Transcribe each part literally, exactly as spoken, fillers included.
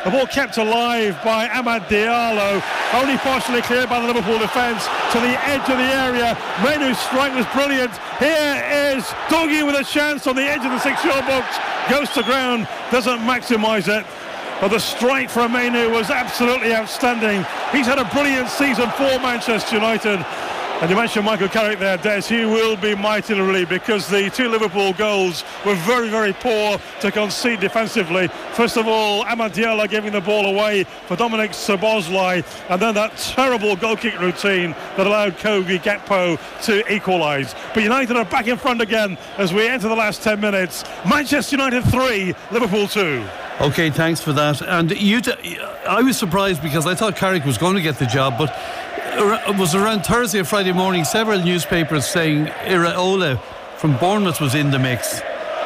The ball kept alive by Amad Diallo, only partially cleared by the Liverpool defence to the edge of the area. Mainoo's strike was brilliant. Here is Dougie with a chance on the edge of the six-yard box. Goes to ground, doesn't maximise it. But the strike from Mainoo was absolutely outstanding. He's had a brilliant season for Manchester United. And you mentioned Michael Carrick there, Des. He will be mightily relieved because the two Liverpool goals were very, very poor to concede defensively. First of all, Amad Diallo giving the ball away for Dominic Szoboszlai, and then that terrible goal kick routine that allowed Kogi Gakpo to equalise. But United are back in front again as we enter the last ten minutes. Manchester United three, Liverpool two. OK, thanks for that. And you, t- I was surprised because I thought Carrick was going to get the job, but it was around Thursday or Friday morning, several newspapers saying Iraola from Bournemouth was in the mix.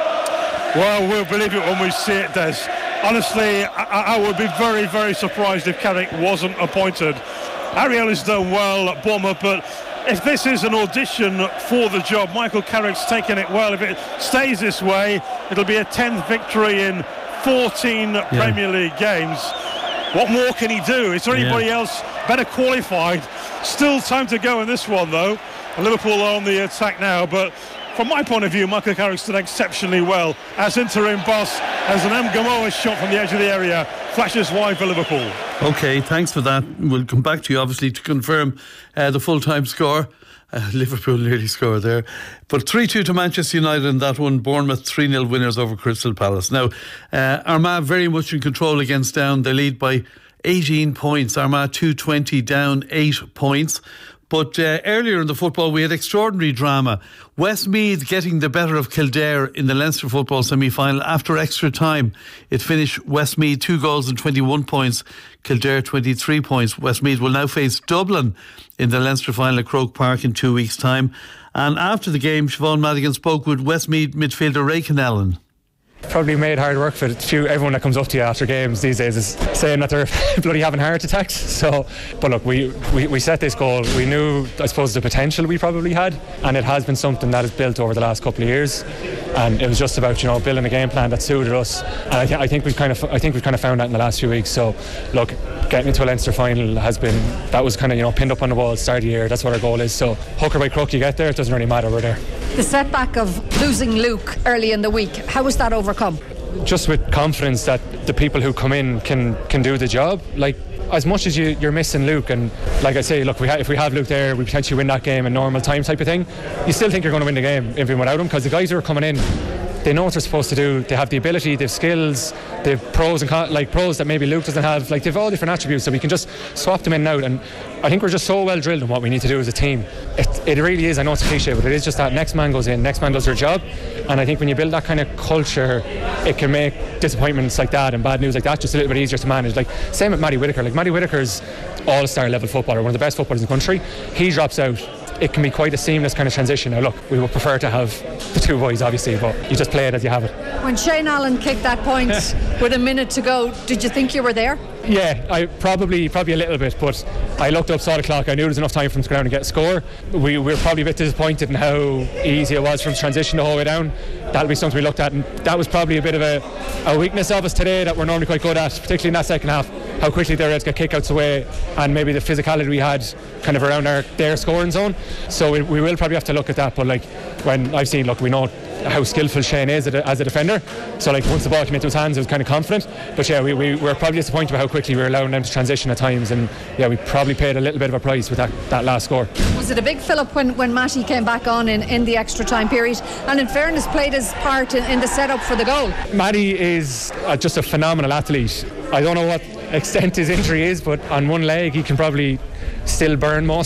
Well, we'll believe it when we see it, Des. Honestly, I, I would be very, very surprised if Carrick wasn't appointed. Iraola's done well at Bournemouth, but if this is an audition for the job, Michael Carrick's taken it well. If it stays this way, it'll be a tenth victory in fourteen yeah. Premier League games. What more can he do? Is there anybody yeah. else better qualified? Still time to go in this one, though. Liverpool are on the attack now, but from my point of view, Michael Carrick's done exceptionally well as interim boss, as an M. Gamoa shot from the edge of the area flashes wide for Liverpool. OK, thanks for that. We'll come back to you, obviously, to confirm uh, the full-time score. Uh, Liverpool nearly scored there, but three two to Manchester United in that one. Bournemouth three nil winners over Crystal Palace. Now uh, Armagh very much in control against Down. They lead by eighteen points. Armagh two twenty down eight points. But uh, earlier in the football we had extraordinary drama. Westmeath getting the better of Kildare in the Leinster football semi-final after extra time. It finished Westmeath two goals and twenty-one points, Kildare twenty-three points. Westmeath will now face Dublin in the Leinster final at Croke Park in two weeks' time. And after the game, Siobhan Madigan spoke with Westmeath midfielder Ray Connellan. Probably made hard work for few, everyone that comes up to you after games these days is saying that they're bloody having heart attacks. So, but look, we, we, we set this goal. We knew, I suppose, the potential we probably had, and it has been something that has built over the last couple of years. And it was just about, you know, building a game plan that suited us. And I, th- I think we've kind of, I think we've kind of found that in the last few weeks. So, look, getting into a Leinster final has been, that was kind of, you know, pinned up on the wall at the start of the year. That's what our goal is. So, hook or by crook you get there, it doesn't really matter. We're there. The setback of losing Luke early in the week, how was that overcome? Just with confidence that the people who come in can can do the job. Like, as much as you, you're missing Luke, and like I say, look, we ha- if we have Luke there, we potentially win that game in normal time type of thing. You still think you're going to win the game even without him, because the guys who are coming in, they know what they're supposed to do. They have the ability, they have skills, they have pros and con- like pros that maybe Luke doesn't have. Like, they have all different attributes, so we can just swap them in and out. And I think we're just so well drilled in what we need to do as a team. It, it really is. I know it's a cliche, but it is just that next man goes in, next man does their job. And I think when you build that kind of culture, it can make disappointments like that and bad news like that just a little bit easier to manage. Like, same with Matty Whitaker. Like, Matty Whitaker's all-star level footballer, one of the best footballers in the country. He drops out. It can be quite a seamless kind of transition. Now, look, we would prefer to have the two boys, obviously, but you just play it as you have it. When Shane Allen kicked that point with a minute to go, did you think you were there? Yeah, I probably probably a little bit, but I looked up, saw the clock. I knew there was enough time for him to go down and get a score. We, we were probably a bit disappointed in how easy it was from transition the whole way down. That'll be something we looked at, and that was probably a bit of a, a weakness of us today that we're normally quite good at, particularly in that second half. How quickly they were able to get kickouts away, and maybe the physicality we had kind of around our their scoring zone. So we, we will probably have to look at that. But like, when I've seen, look, we know how skillful Shane is as a defender. So like, once the ball came into his hands, it was kind of confident. But yeah, we, we were probably disappointed with how quickly we were allowing them to transition at times. And yeah, we probably paid a little bit of a price with that, that last score. Was it a big fill-up when, when Matty came back on in, in the extra time period? And in fairness, played his part in, in the setup for the goal. Matty is uh, just a phenomenal athlete. I don't know what extent his injury is, but on one leg he can probably still burn most